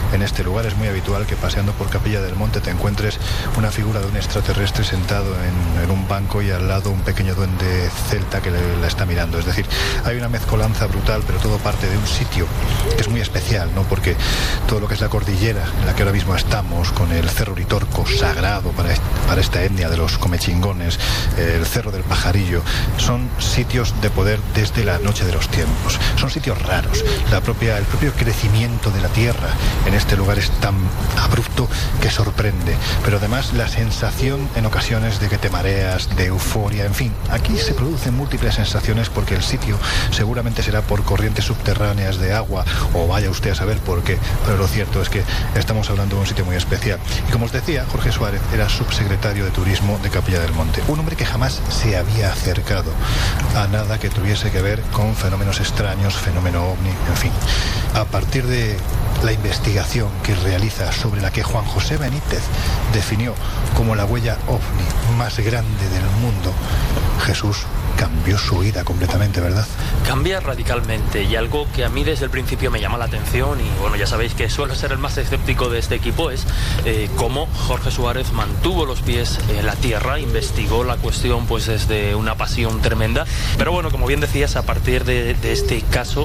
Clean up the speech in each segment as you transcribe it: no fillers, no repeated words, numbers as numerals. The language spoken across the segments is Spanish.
en este lugar. Es muy habitual que paseando por Capilla del Monte te encuentres una figura de un extraterrestre sentado en un banco y al lado un pequeño duende celta que la está mirando. Es decir, hay una mezcolanza brutal, pero todo parte de un sitio que es muy especial, ¿no? Porque todo lo que es la cordillera en la que ahora mismo estamos, con el Cerro Uritorco, sagrado para esta etnia de los comechingones, el Cerro del Pajarillo, son sitios de poder desde la noche de los tiempos. Son sitios raros. El propio crecimiento de la tierra en este lugar es tan abrupto que sorprende. Pero además la sensación en ocasiones de que te mareas, de euforia, en fin, aquí se producen múltiples sensaciones porque el sitio seguramente será por corrientes subterráneas de agua, o vaya usted a saber por qué, pero lo cierto es que estamos hablando de un sitio muy especial. Y como os decía, Jorge Suárez era subsecretario de Turismo de Capilla del Monte, un hombre que jamás se había acercado a nada que tuviese que ver con fenómenos extraños, fenómeno ovni, en fin. A partir de la investigación que realiza, sobre la que Juan José Benítez definió como la huella ovni más grande del mundo, Jesús cambió su vida completamente, ¿verdad? Cambia radicalmente, y algo que a mí desde el principio me llama la atención, y bueno, ya sabéis que suelo ser el más escéptico de este equipo, es cómo Jorge Suárez mantuvo los pies en la tierra, investigó la cuestión pues desde una pasión tremenda. Pero bueno, como bien decías, a partir de este caso,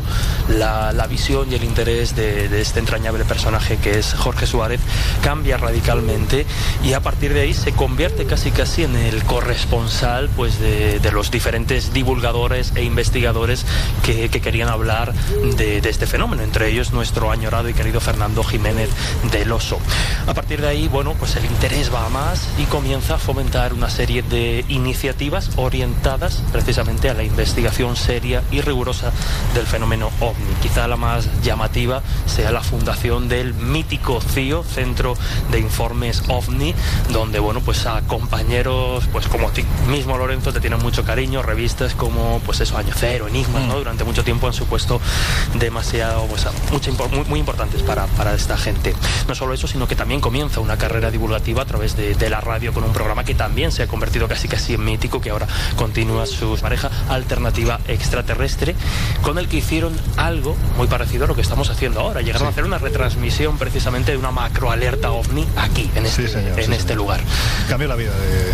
la visión y el interés de este entrañable personaje que es Jorge Suárez cambia radicalmente, y a partir de ahí se convierte casi en el corresponsal pues de los diferentes divulgadores e investigadores que querían hablar de este fenómeno, entre ellos nuestro añorado y querido Fernando Jiménez del Oso. A partir de ahí, bueno, pues el interés va a más y comienza a fomentar una serie de iniciativas orientadas precisamente a la investigación seria y rigurosa del fenómeno ovni. Quizá la más llamativa sea la fundación del mítico CIO, Centro de Informes OVNI, donde, bueno, pues a compañeros pues como ti mismo, Lorenzo, te tienen mucho cariño, revistas como pues eso, Año Cero, Enigma, ¿no? Durante mucho tiempo han supuesto demasiado, pues muy importantes para esta gente. No solo eso, sino que también comienza una carrera divulgativa a través de la radio, con un programa que también se ha convertido casi en mítico, que ahora continúa su pareja Alternativa Extraterrestre, con el que hicieron algo muy parecido a lo que estamos haciendo ahora. Llegaron a hacer una retransmisión precisamente de una macroalerta ovni aquí, en este lugar. Cambió la vida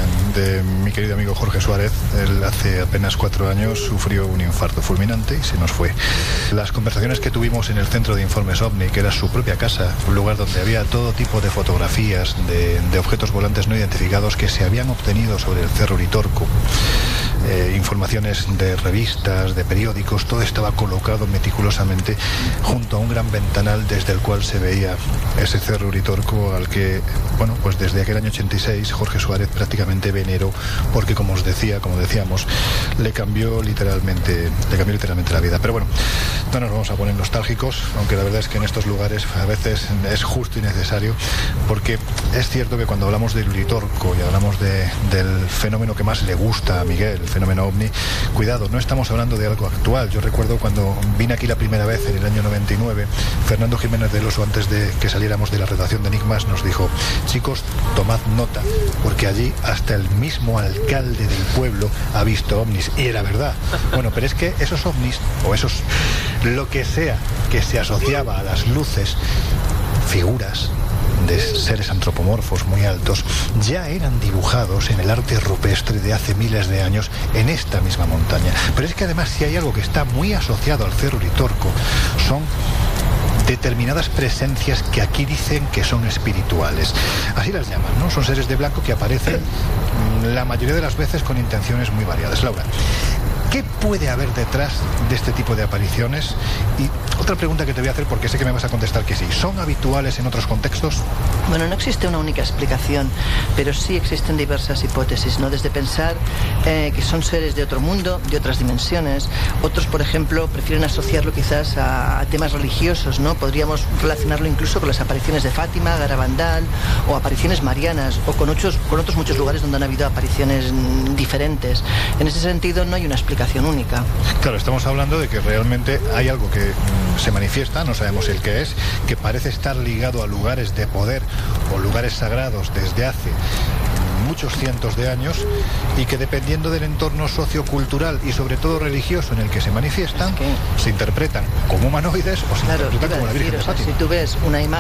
de mi querido amigo Jorge Suárez. Él hace apenas 4 años sufrió un infarto fulminante y se nos fue. Las conversaciones que tuvimos en el Centro de Informes OVNI, que era su propia casa, un lugar donde había todo tipo de fotografías de objetos volantes no identificados que se habían obtenido sobre el Cerro Uritorco, informaciones de revistas, de periódicos, todo estaba colocado meticulosamente junto a un gran ventanal desde el cual se veía ese Cerro Uritorco, al que, bueno, pues desde aquel año 86 Jorge Suárez prácticamente veneró, porque como decíamos, le cambió literalmente la vida. Pero bueno, no nos vamos a poner nostálgicos, aunque la verdad es que en estos lugares a veces es justo y necesario, porque es cierto que cuando hablamos del Uritorco y hablamos del fenómeno que más le gusta a Miguel, el fenómeno ovni, cuidado, no estamos hablando de algo actual. Yo recuerdo cuando vine aquí la primera vez en el año 99, Fernando Jiménez del Oso, antes de que saliéramos de la redacción de Enigmas, nos dijo: chicos, tomad nota, porque allí hasta el mismo alcalde del pueblo ha visto ovnis. Y era verdad. Bueno, pero es que esos ovnis, o lo que sea que se asociaba a las luces, figuras de seres antropomorfos muy altos, ya eran dibujados en el arte rupestre de hace miles de años en esta misma montaña. Pero es que además, si hay algo que está muy asociado al Cerro Uritorco, son determinadas presencias que aquí dicen que son espirituales. Así las llaman, ¿no? Son seres de blanco que aparecen la mayoría de las veces con intenciones muy variadas. Laura, ¿qué puede haber detrás de este tipo de apariciones? Y otra pregunta que te voy a hacer, porque sé que me vas a contestar que sí. ¿Son habituales en otros contextos? Bueno, no existe una única explicación, pero sí existen diversas hipótesis, ¿no? Desde pensar que son seres de otro mundo, de otras dimensiones. Otros, por ejemplo, prefieren asociarlo quizás a temas religiosos, ¿no? Podríamos relacionarlo incluso con las apariciones de Fátima, Garabandal, o apariciones marianas, o con otros muchos lugares donde han habido apariciones diferentes. En ese sentido, no hay una explicación única. Claro, estamos hablando de que realmente hay algo que se manifiesta, no sabemos el qué es, que parece estar ligado a lugares de poder o lugares sagrados desde hace muchos cientos de años, y que dependiendo del entorno sociocultural y sobre todo religioso en el que se manifiestan, se interpretan como humanoides o se interpretan como la Virgen de Fátima. Si tú ves una imagen